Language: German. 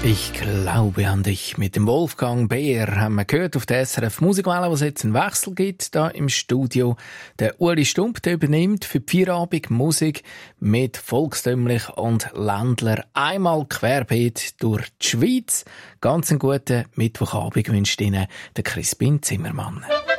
Ich glaube an dich. Mit dem Wolfgang Beer haben wir gehört auf der SRF Musikwelle, wo es jetzt einen Wechsel gibt, da im Studio. Der Uli Stump, der übernimmt für die Feierabend Musik mit volkstümlich und Ländler einmal querbeet durch die Schweiz. Ganz einen guten Mittwochabend wünscht Ihnen der Crispin Zimmermann.